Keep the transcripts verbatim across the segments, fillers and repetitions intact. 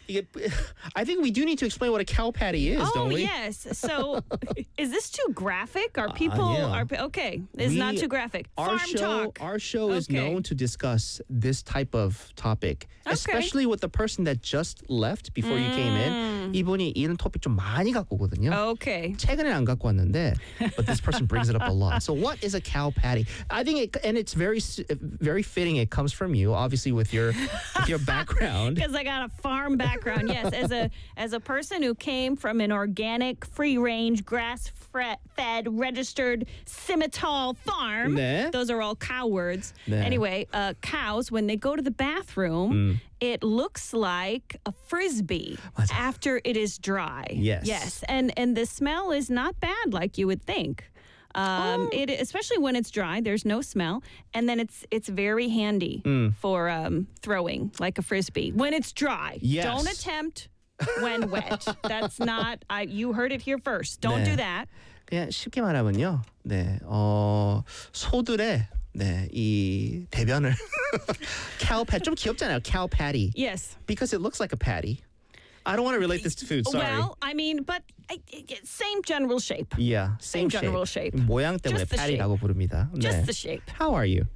이게, I think we do need to explain what a cow patty is, Oh, don't we? yes. So, is this too graphic? Are people yeah. are okay? It's We- not too graphic. Our Farm show, talk. our show is Okay. known to discuss this type of topic, Okay. especially with the person that just left before you came in. 이분이 이런 토픽 좀 많이 갖고 오거든요. Okay. 최근에 안 갖고 왔는데, but this person brings it up a lot. So what is a cow patty? I think it, and it's very, s- very fitting. It comes from you, obviously, with your, with your background. Because I got a farm background, yes. As a as a person who came from an organic, free-range, grass-fed, registered Simmental farm, 네. those are all cow words. 네. Anyway, uh, cows, when they go to the bathroom, it looks like a frisbee 맞아. after it is dry. Yes. Yes, and and the smell is not bad like you would think. Um, it especially when it's dry, there's no smell, and then it's it's very handy for um, throwing like a frisbee when it's dry. Yes. Don't attempt when wet. That's not. I you heard it here first. Don't 네. do that. 그냥 쉽게 말하면요, 네, 어, 소들의 네, 이 대변을 cow pat 좀 귀엽잖아요, cow patty, Yes. because it looks like a patty. I don't want to relate this to food. Sorry. Well, I mean, but I, I- same general shape. yeah, same, same general shape. 모양 때문에 Just the patty라고 부릅니다. Just 네. the shape. How are you?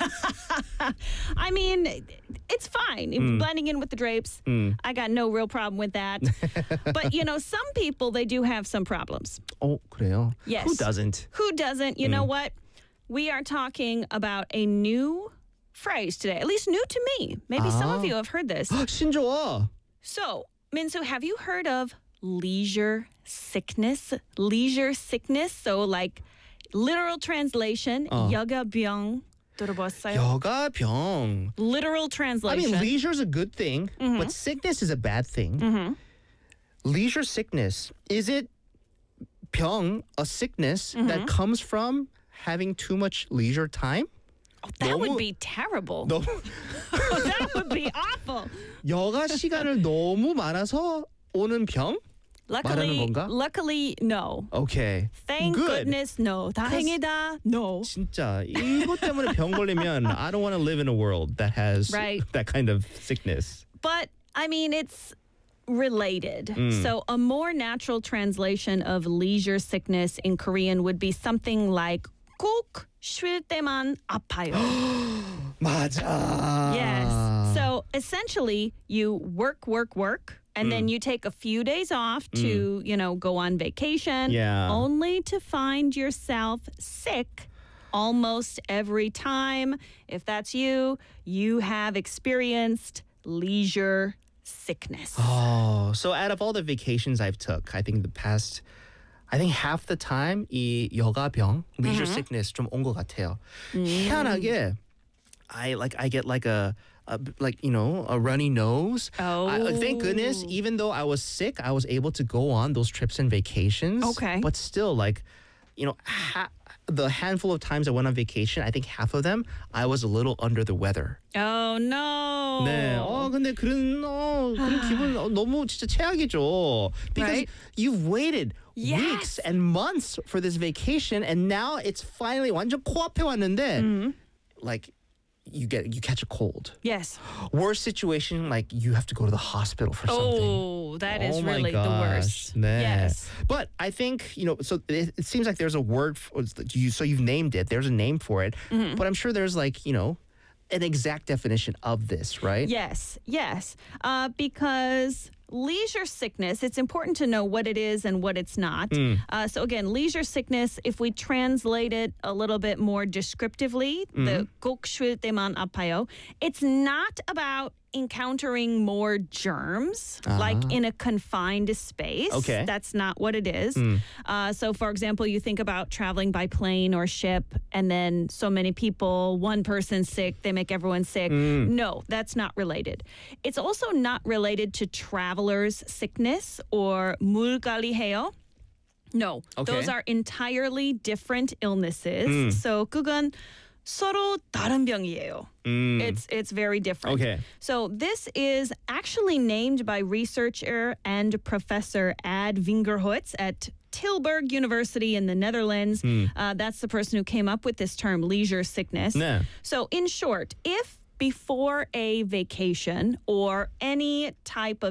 I mean, it's fine. Blending in with the drapes. I got no real problem with that. But, you know, some people, they do have some problems. 어, 그래요? Yes. Who doesn't? Who doesn't? You know what? We are talking about a new phrase today, at least new to me. Maybe some of Ah. you have heard this. 신조어. So, Minsu, have you heard of leisure sickness? Leisure sickness. So, like, literal translation, 여가병 들어봤어요? 여가병. Literal I translation. mean, leisure is a good thing, Mm-hmm. but sickness is a bad thing. Leisure sickness, is it 병, a sickness Mm-hmm. that comes from having too much leisure time? that would 너무- be terrible. 너무 That would be awful. 여가 시간을 너무 많아서 오는 병? Luckily, 건가? luckily, no. Okay. Thank Good. goodness, no. 다행이다, no. 진짜 이것 때문에 병 걸리면 I don't want to live in a world that has Right. that kind of sickness. But I mean, it's related. Mm. So a more natural translation of leisure sickness in Korean would be something like 꼭 쉴 때만 아파요. 맞아. Yes. So essentially, you work, work, work, and Mm. then you take a few days off to, you know, go on vacation, Yeah. only to find yourself sick almost every time. If that's you, you have experienced leisure sickness. Oh, so out of all the vacations I've took, I think the past, I think half the time 이 여가병, leisure Mm-hmm. sickness 좀 온 것 같아요. Mm. 희한하게, I like I get like a, a like you know a runny nose. I, uh, thank goodness, Oh. even though I was sick, I was able to go on those trips and vacations. Okay. but still, like, you know, ha- the handful of times I went on vacation, I think half of them I was a little under the weather. Oh, no. 네. 어 근데 그런 어 그런 기분 어, 너무 진짜 최악이죠. Because Right? you've waited Yes. weeks and months for this vacation, and now it's finally 완전 코앞에 왔는데, Mm-hmm. like you get you catch a cold. Yes. Worst situation, like you have to go to the hospital for something. Oh, that is Oh my really the gosh. worst. 네. Yes. But I think, you know, so it, it seems like there's a word for you. So you've named it. There's a name for it. Mm-hmm. But I'm sure there's like, you know, an exact definition of this, right? Yes, yes. Uh, because leisure sickness, it's important to know what it is and what it's not. Uh, so again, leisure sickness, if we translate it a little bit more descriptively, the 꼭 쉴 때만 아파요, it's not about encountering more germs, like in a confined space. Okay. That's not what it is. Uh, so, for example, you think about traveling by plane or ship, and then so many people, one person sick, they make everyone sick. No, that's not related. It's also not related to traveler's sickness or 물갈이해요. No, Okay. those are entirely different illnesses. So, 그건 서로 다른 병이에요. It's it's very different. Okay. So this is actually named by researcher and professor Ad Vingerhoets at Tilburg University in the Netherlands. Uh, that's the person who came up with this term, leisure sickness. 네. So in short, if before a vacation or any type of